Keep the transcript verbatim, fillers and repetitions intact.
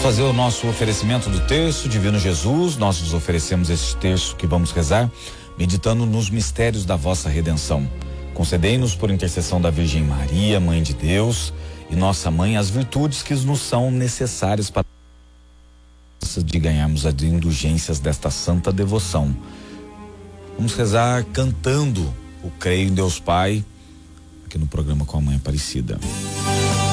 fazer o nosso oferecimento do terço. Divino Jesus, nós nos oferecemos este terço que vamos rezar, meditando nos mistérios da vossa redenção. Concedei-nos, por intercessão da Virgem Maria, Mãe de Deus e nossa Mãe, as virtudes que nos são necessárias para de ganharmos as indulgências desta santa devoção. Vamos rezar cantando o Creio em Deus Pai, aqui no programa com a Mãe Aparecida.